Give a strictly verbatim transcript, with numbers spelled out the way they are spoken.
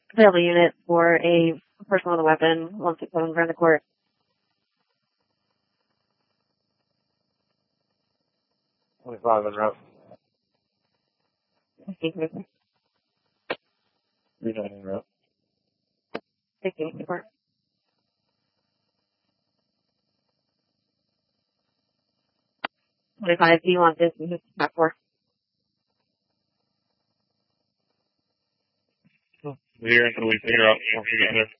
available unit for a person with a weapon one six seven Grand Court. twenty-five in route. sixteen three nine in route. sixteen Court. twenty-five, do you want this? This is back four. Here until we figure out once we get there.